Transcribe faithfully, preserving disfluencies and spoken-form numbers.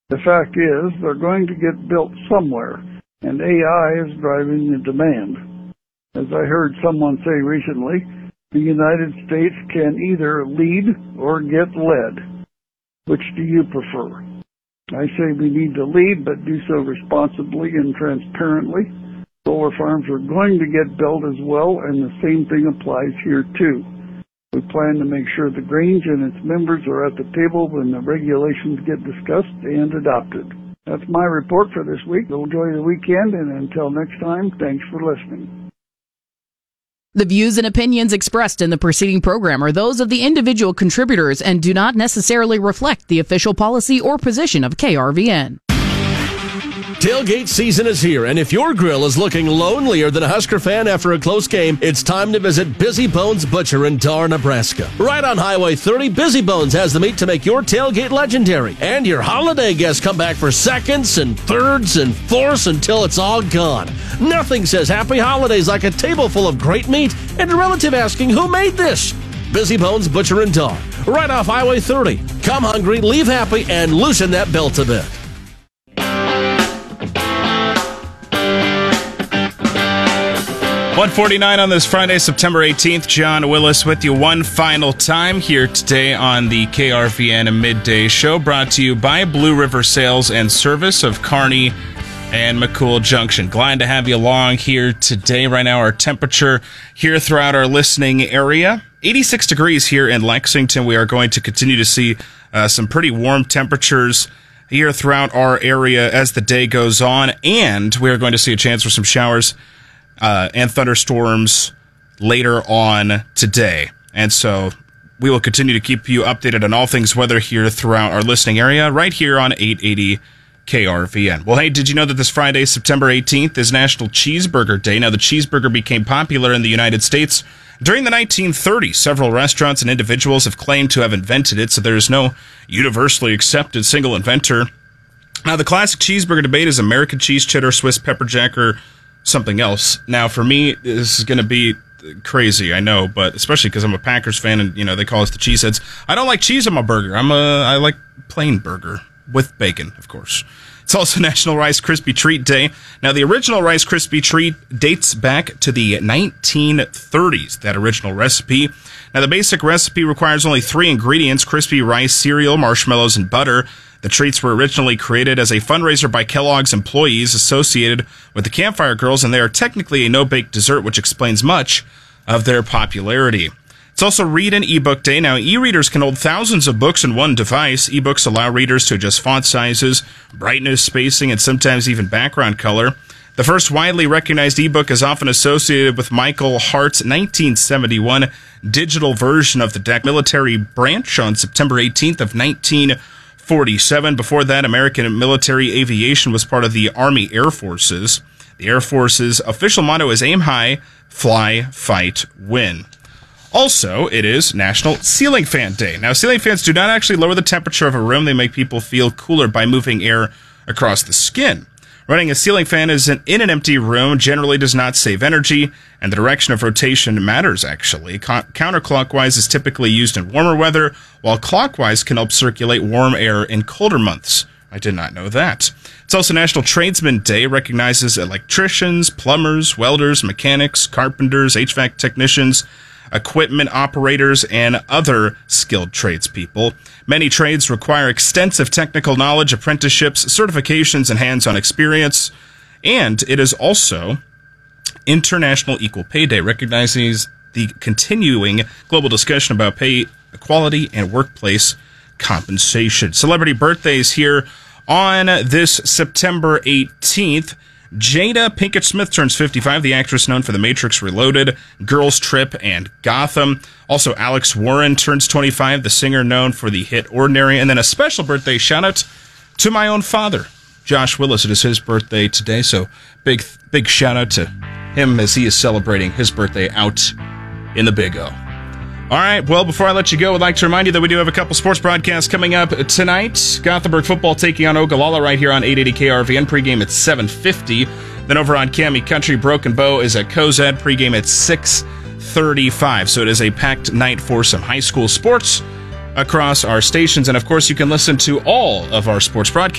The fact is, they're going to get built somewhere, and A I is driving the demand. As I heard someone say recently, the United States can either lead or get led. Which do you prefer? I say we need to lead, but do so responsibly and transparently. Solar farms are going to get built as well, and the same thing applies here too. We plan to make sure the Grange and its members are at the table when the regulations get discussed and adopted. That's my report for this week. Enjoy the weekend, and until next time, thanks for listening. The views and opinions expressed in the preceding program are those of the individual contributors and do not necessarily reflect the official policy or position of K R V N. Tailgate season is here, and if your grill is looking lonelier than a Husker fan after a close game, it's time to visit Busy Bones Butcher in Dar, Nebraska. Right on Highway thirty, Busy Bones has the meat to make your tailgate legendary. And your holiday guests come back for seconds and thirds and fourths until it's all gone. Nothing says happy holidays like a table full of great meat and a relative asking who made this. Busy Bones Butcher in Dar, right off Highway thirty. Come hungry, leave happy, and loosen that belt a bit. one forty-nine on this Friday, September eighteenth. John Willis with you one final time here today on the K R V N Midday Show, brought to you by Blue River Sales and Service of Kearney and McCool Junction. Glad to have you along here today. Right now, our temperature here throughout our listening area, eighty-six degrees here in Lexington. We are going to continue to see uh, some pretty warm temperatures here throughout our area as the day goes on, and we are going to see a chance for some showers Uh, and thunderstorms later on today. And so we will continue to keep you updated on all things weather here throughout our listening area, right here on eight eighty K R V N. Well, hey, did you know that this Friday, September eighteenth, is National Cheeseburger Day? Now, the cheeseburger became popular in the United States during the nineteen thirties. Several restaurants and individuals have claimed to have invented it, so there is no universally accepted single inventor. Now, the classic cheeseburger debate is American cheese, cheddar, Swiss pepper jack, or something else. Now, for me, this is going to be crazy, I know, but especially because I'm a Packers fan and, you know, they call us the cheeseheads. I don't like cheese on my burger. I'm a, I like plain burger with bacon, of course. It's also National Rice Krispie Treat Day. Now, the original Rice Krispie Treat dates back to the nineteen thirties, that original recipe. Now, the basic recipe requires only three ingredients: crispy rice, cereal, marshmallows, and butter. The treats were originally created as a fundraiser by Kellogg's employees associated with the Campfire Girls, and they are technically a no-bake dessert, which explains much of their popularity. It's also Read and eBook Day. Now, e-readers can hold thousands of books in one device. E-books allow readers to adjust font sizes, brightness, spacing, and sometimes even background color. The first widely recognized ebook is often associated with Michael Hart's nineteen seventy-one digital version of the D E C military branch on September eighteenth of nineteen forty-seven. Before that, American military aviation was part of the Army Air Forces. The Air Force's official motto is aim high, fly, fight, win. Also, it is National Ceiling Fan Day. Now, ceiling fans do not actually lower the temperature of a room. They make people feel cooler by moving air across the skin. Running a ceiling fan is an, in an empty room generally does not save energy, and the direction of rotation matters, actually. Co- counterclockwise is typically used in warmer weather, while clockwise can help circulate warm air in colder months. I did not know that. It's also National Tradesman Day. It recognizes electricians, plumbers, welders, mechanics, carpenters, H V A C technicians, equipment operators, and other skilled tradespeople. Many trades require extensive technical knowledge, apprenticeships, certifications, and hands-on experience. And it is also International Equal Pay Day, recognizes the continuing global discussion about pay equality and workplace compensation. Celebrity birthdays here on this September eighteenth. Jada Pinkett Smith turns fifty-five, the actress known for The Matrix Reloaded, Girls Trip, and Gotham. Also, Alex Warren turns twenty-five, the singer known for the hit Ordinary. And then a special birthday shout-out to my own father, Josh Willis. It is his birthday today, so big, big shout-out to him as he is celebrating his birthday out in the Big O. All right, well, before I let you go, I'd like to remind you that we do have a couple sports broadcasts coming up tonight. Gothenburg football taking on Ogallala right here on eight eighty K R V N. Pregame at seven fifty. Then over on Cami Country, Broken Bow is at Cozad. Pregame at six thirty-five. So it is a packed night for some high school sports across our stations. And, of course, you can listen to all of our sports broadcasts